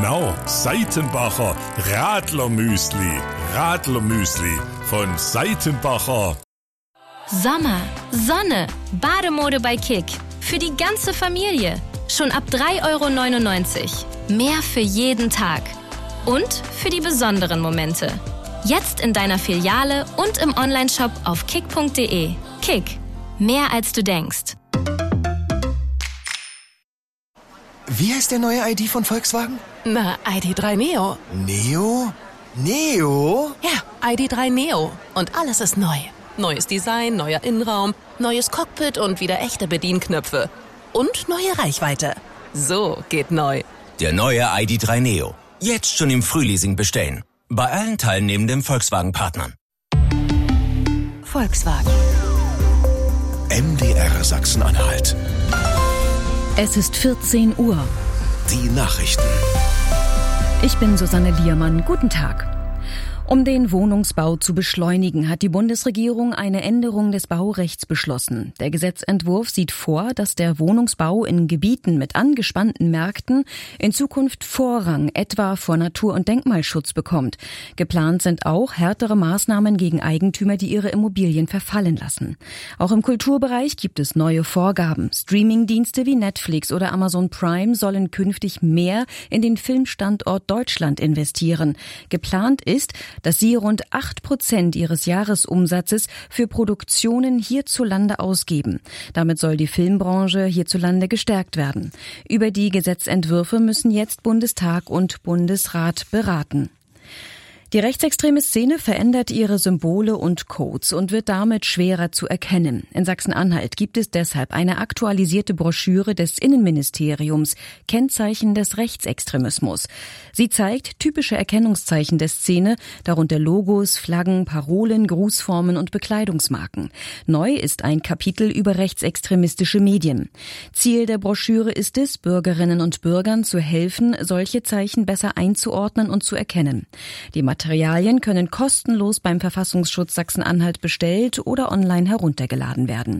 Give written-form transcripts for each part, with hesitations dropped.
Genau, Seitenbacher Radlermüsli. Radlermüsli von Seitenbacher. Sommer, Sonne, Bademode bei Kick. Für die ganze Familie. Schon ab 3,99 €. Mehr für jeden Tag. Und für die besonderen Momente. Jetzt in deiner Filiale und im Onlineshop auf kick.de. Kick. Mehr als du denkst. Wie heißt der neue ID von Volkswagen? Na, ID.3 Neo. Neo? Neo? Ja, ID.3 Neo. Und alles ist neu. Neues Design, neuer Innenraum, neues Cockpit und wieder echte Bedienknöpfe. Und neue Reichweite. So geht neu. Der neue ID.3 Neo. Jetzt schon im Frühleasing bestellen. Bei allen teilnehmenden Volkswagen-Partnern. Volkswagen. MDR Sachsen-Anhalt. Es ist 14 Uhr. Die Nachrichten. Ich bin Susanne Liermann. Guten Tag. Um den Wohnungsbau zu beschleunigen, hat die Bundesregierung eine Änderung des Baurechts beschlossen. Der Gesetzentwurf sieht vor, dass der Wohnungsbau in Gebieten mit angespannten Märkten in Zukunft Vorrang, etwa vor Natur- und Denkmalschutz bekommt. Geplant sind auch härtere Maßnahmen gegen Eigentümer, die ihre Immobilien verfallen lassen. Auch im Kulturbereich gibt es neue Vorgaben. Streamingdienste wie Netflix oder Amazon Prime sollen künftig mehr in den Filmstandort Deutschland investieren. Geplant ist, dass sie rund 8% ihres Jahresumsatzes für Produktionen hierzulande ausgeben. Damit soll die Filmbranche hierzulande gestärkt werden. Über die Gesetzentwürfe müssen jetzt Bundestag und Bundesrat beraten. Die rechtsextreme Szene verändert ihre Symbole und Codes und wird damit schwerer zu erkennen. In Sachsen-Anhalt gibt es deshalb eine aktualisierte Broschüre des Innenministeriums, Kennzeichen des Rechtsextremismus. Sie zeigt typische Erkennungszeichen der Szene, darunter Logos, Flaggen, Parolen, Grußformen und Bekleidungsmarken. Neu ist ein Kapitel über rechtsextremistische Medien. Ziel der Broschüre ist es, Bürgerinnen und Bürgern zu helfen, solche Zeichen besser einzuordnen und zu erkennen. Die Materialien können kostenlos beim Verfassungsschutz Sachsen-Anhalt bestellt oder online heruntergeladen werden.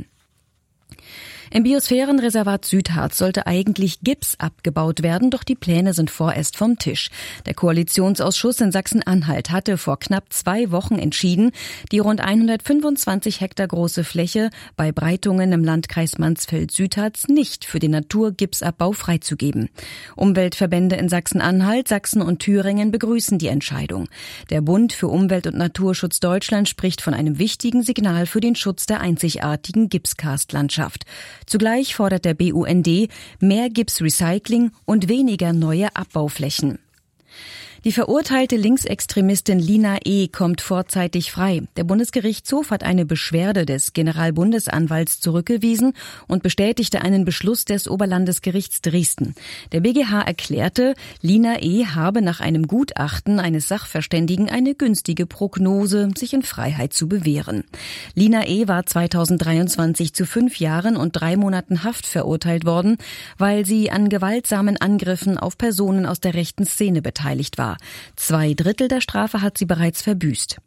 Im Biosphärenreservat Südharz sollte eigentlich Gips abgebaut werden, doch die Pläne sind vorerst vom Tisch. Der Koalitionsausschuss in Sachsen-Anhalt hatte vor knapp 2 Wochen entschieden, die rund 125 Hektar große Fläche bei Breitungen im Landkreis Mansfeld-Südharz nicht für den Naturgipsabbau freizugeben. Umweltverbände in Sachsen-Anhalt, Sachsen und Thüringen begrüßen die Entscheidung. Der Bund für Umwelt- und Naturschutz Deutschland spricht von einem wichtigen Signal für den Schutz der einzigartigen Gipskarstlandschaft. Zugleich fordert der BUND mehr Gipsrecycling und weniger neue Abbauflächen. Die verurteilte Linksextremistin Lina E. kommt vorzeitig frei. Der Bundesgerichtshof hat eine Beschwerde des Generalbundesanwalts zurückgewiesen und bestätigte einen Beschluss des Oberlandesgerichts Dresden. Der BGH erklärte, Lina E. habe nach einem Gutachten eines Sachverständigen eine günstige Prognose, sich in Freiheit zu bewähren. Lina E. war 2023 zu 5 Jahren und 3 Monaten Haft verurteilt worden, weil sie an gewaltsamen Angriffen auf Personen aus der rechten Szene beteiligt war. 2/3 der Strafe hat sie bereits verbüßt.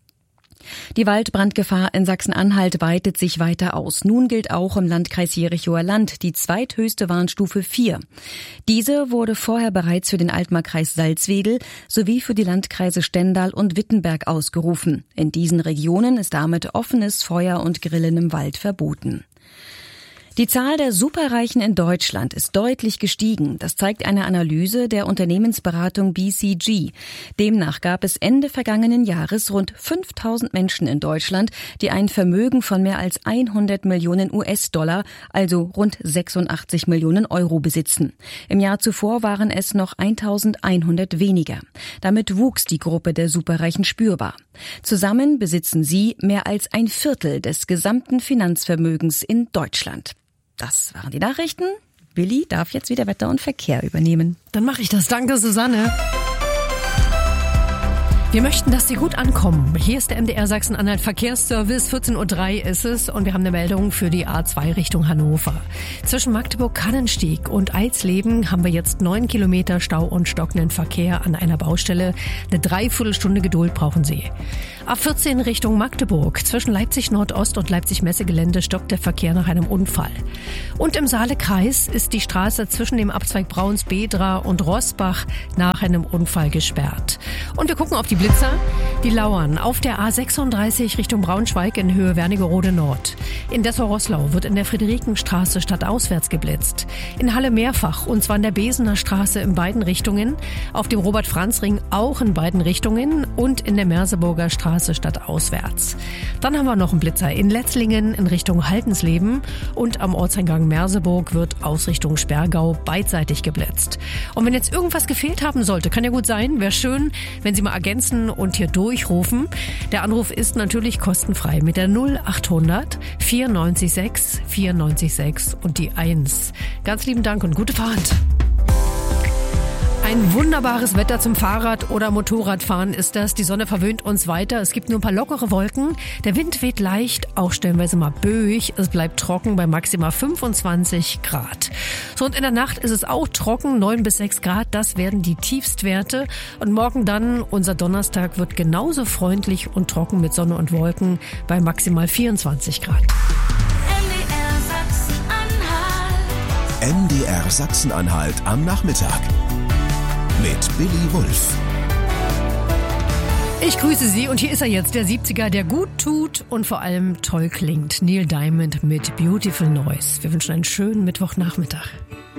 Die Waldbrandgefahr in Sachsen-Anhalt weitet sich weiter aus. Nun gilt auch im Landkreis Jerichower Land die zweithöchste Warnstufe 4. Diese wurde vorher bereits für den Altmarkkreis Salzwedel sowie für die Landkreise Stendal und Wittenberg ausgerufen. In diesen Regionen ist damit offenes Feuer und Grillen im Wald verboten. Die Zahl der Superreichen in Deutschland ist deutlich gestiegen. Das zeigt eine Analyse der Unternehmensberatung BCG. Demnach gab es Ende vergangenen Jahres rund 5.000 Menschen in Deutschland, die ein Vermögen von mehr als 100 Millionen US-Dollar, also rund 86 Millionen Euro besitzen. Im Jahr zuvor waren es noch 1.100 weniger. Damit wuchs die Gruppe der Superreichen spürbar. Zusammen besitzen sie mehr als 1/4 des gesamten Finanzvermögens in Deutschland. Das waren die Nachrichten. Willi darf jetzt wieder Wetter und Verkehr übernehmen. Dann mache ich das. Danke, Susanne. Wir möchten, dass Sie gut ankommen. Hier ist der MDR Sachsen-Anhalt Verkehrsservice. 14.03 Uhr ist es und wir haben eine Meldung für die A2 Richtung Hannover. Zwischen Magdeburg-Kannenstieg und Eisleben haben wir jetzt 9 Kilometer Stau und stockenden Verkehr an einer Baustelle. Eine Dreiviertelstunde Geduld brauchen Sie. A14 Richtung Magdeburg. Zwischen Leipzig-Nordost und Leipzig-Messegelände stockt der Verkehr nach einem Unfall. Und im Saale-Kreis ist die Straße zwischen dem Abzweig Brauns-Bedra und Roßbach nach einem Unfall gesperrt. Und wir gucken auf die Blitzer. Die lauern auf der A36 Richtung Braunschweig in Höhe Wernigerode Nord. In Dessau-Roßlau wird in der Friederikenstraße stadtauswärts geblitzt. In Halle mehrfach, und zwar in der Besener Straße in beiden Richtungen. Auf dem Robert-Franz-Ring auch in beiden Richtungen und in der Merseburger Straße stadtauswärts. Dann haben wir noch einen Blitzer in Letzlingen in Richtung Haltensleben und am Ortseingang Merseburg wird Ausrichtung Sperrgau beidseitig geblitzt. Und wenn jetzt irgendwas gefehlt haben sollte, kann ja gut sein, wäre schön, wenn Sie mal ergänzen und hier durchrufen. Der Anruf ist natürlich kostenfrei mit der 0800 94 6 und die 1. Ganz lieben Dank und gute Fahrt. Ein wunderbares Wetter zum Fahrrad- oder Motorradfahren ist das. Die Sonne verwöhnt uns weiter. Es gibt nur ein paar lockere Wolken. Der Wind weht leicht, auch stellenweise mal böig. Es bleibt trocken bei maximal 25 Grad. So, und in der Nacht ist es auch trocken, 9 bis 6 Grad. Das werden die Tiefstwerte. Und morgen dann, unser Donnerstag, wird genauso freundlich und trocken mit Sonne und Wolken bei maximal 24 Grad. MDR Sachsen-Anhalt am Nachmittag. Mit Billy Wulff. Ich grüße Sie und hier ist er jetzt, der 70er, der gut tut und vor allem toll klingt. Neil Diamond mit Beautiful Noise. Wir wünschen einen schönen Mittwochnachmittag.